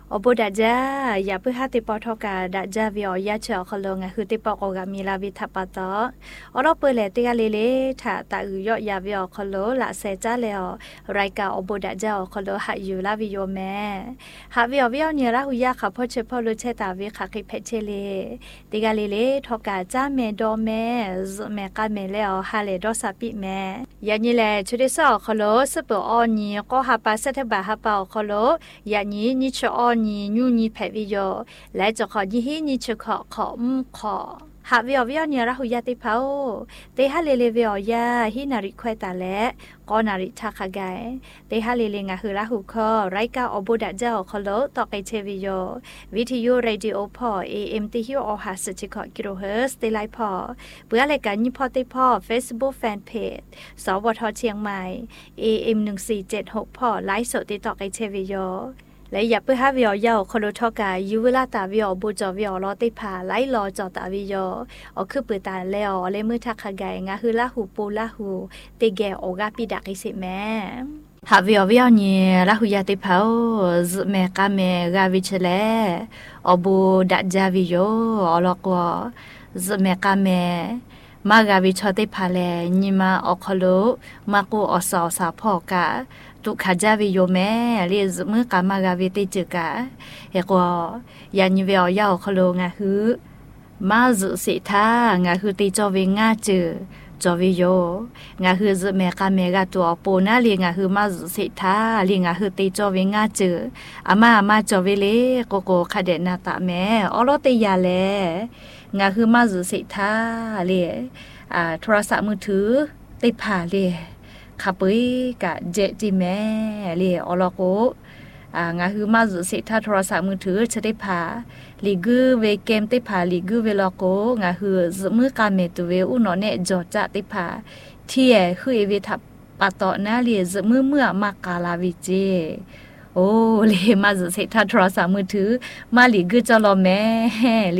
อบุดาจ้าอย่าเพื่อหาติปอทอกาดาจ้าวิอยาเชอคลงคือติปอกกามีลาวิทัปตออรอเปเลติกาเลเลถ้าตาอือยอยาวิอคลละเซจ้าเลอรายกาอบุดาจ้าคลหาอยู่ลาวิโยแม่หาวิอวิอเนระหุยาขับพ่อเชพ่อลุเชตาวิขาคิเพเชเลติกาเลเลทอกาจ้าเมดอแม่แม่กาเมเลอฮาเลดอสาปิแม่ยานี่แลชุดสอคลสเปออนีก็หาปาเซทบาหาปาคลยานี้นิชอนียูนีแพวิโยและจะขอยี่ห้นิชขอหาวิอวิอเนระหุยาติเผาเตหะเลเลวิอยาฮินาริควตาและกอนาริทักกายเตหะเลเลงะหือละหุคอไรกาอบุดะเจ้าคโลตอไกเชวิโยวิทยุเรดิโอพอ AM ติฮิโอหาสจิกกิโลเฮิรตซ์เตไลพอเพื่อรายการยิพอติพอ Facebook Fanpage สวทเชียงใหม่ AM 1476พอไลฟ์สดติดต่อไกเชวิโยและอย่าเพื่อหาวิอยาคโลทอกายูเวลาตาวิอบูจอวิอลอติพาไลรอจอตาวิโยอคือปืตาแล้วเลมือทักขกายงาคือละหูปูละหูเตแกโอกาปิดักอิสิแม่หาวิอนี่ละหูยาติพาซแม่กาแม่กาวิเชเลอบูดัจาวิโยอลอกวซแม่กาแม่มากาวิชอติพาเลนิมาอคโลมากูอสอสาพอกาตุขจาวิโยแม่เรียกมือกามากาวิติจึกะเฮก็ยานิเวอยาคโลงะคือมาจุสิทางะคือติจอวิงาจือจอวิโยงะคือจุแม่กาเมกาตัวปูนาเลียงะคือมาจุสิทาเลียงะคือติจอวิงาจืออามาจอวิเลโกโกคาเดนาตะแม่อลอติยาแลงะคือมาจุสิทาเลโทรศัพท์มือถือติพาเลขับไปกับเจจิแม่เรียอลโกงาคือมาจุสิถ้าโทรศัพท์มือถือจะได้พาลีกูเวเกมได้พาลีกูเวลโกงาคือมือการเมตุเวอุนอเนจอจะได้พาเที่ยคือเอวิทับปะตอนาเรียมือมากาลาวิเจโอ้เลยมาจุสิถ้าโทรศัพท์มือถือมาลีกูจะรอแม่